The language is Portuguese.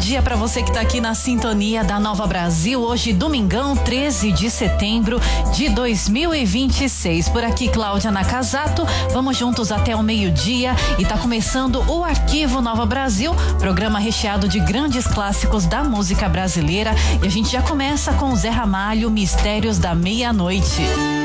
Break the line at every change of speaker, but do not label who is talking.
dia para você que tá aqui na sintonia da Nova Brasil. Hoje, domingão, 13 de setembro de 2026. Por aqui, Cláudia Nakazato. Vamos juntos até o meio-dia e tá começando o Arquivo Nova Brasil, programa recheado de grandes clássicos da música brasileira. E a gente já começa com Zé Ramalho, Mistérios da Meia-Noite.